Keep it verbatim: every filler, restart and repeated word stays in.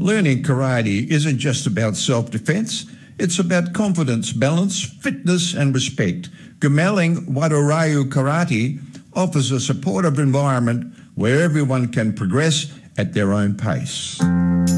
Learning karate isn't just about self-defense, it's about confidence, balance, fitness and respect. Gumaling Wadorayu Karate offers a supportive environment where everyone can progress at their own pace.